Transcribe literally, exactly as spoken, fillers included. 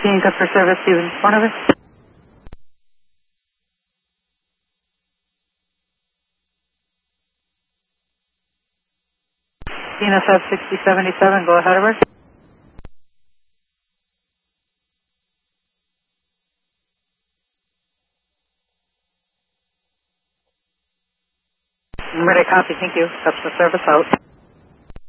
fifteen, good for service, Stephen. Front of it. C N S F sixty seventy-seven, go ahead of her. I'm ready to copy, thank you. That's the service out.